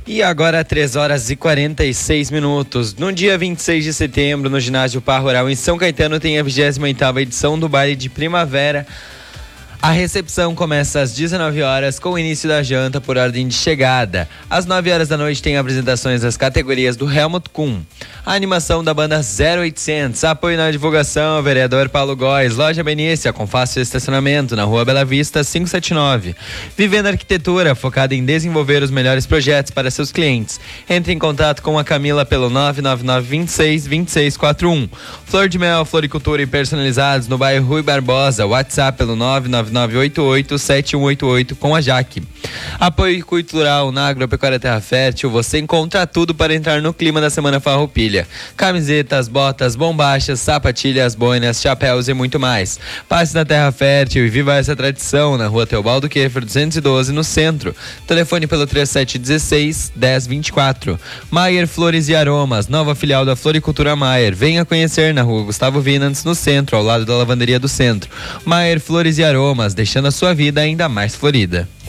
E agora 3 horas e 46 minutos. No dia 26 de setembro, no ginásio Par Rural em São Caetano, tem a 28ª edição do baile de primavera. A recepção começa às 19 horas com o início da janta por ordem de chegada. Às 9 horas da noite tem apresentações das categorias do Helmut Kuhn. A animação da banda 0800. Apoio na divulgação, vereador Paulo Góes. Loja Benícia, com fácil estacionamento, na Rua Bela Vista, 579. Vivenda Arquitetura, focada em desenvolver os melhores projetos para seus clientes. Entre em contato com a Camila pelo 999262641. Flor de Mel, floricultura e personalizados no bairro Rui Barbosa. WhatsApp pelo 999887188 com a Jaque. Apoio cultural na Agropecuária Terra Fértil. Você encontra tudo para entrar no clima da Semana Farroupilha. Camisetas, botas, bombachas, sapatilhas, boinas, chapéus e muito mais. Passe na Terra Fértil e viva essa tradição na Rua Teobaldo Keffer 212 no centro. Telefone pelo 3716-1024. Maier Flores e Aromas, nova filial da Floricultura Maier. Venha conhecer na Rua Gustavo Vinantes no centro, ao lado da lavanderia do centro. Maier Flores e Aromas, deixando a sua vida ainda mais florida.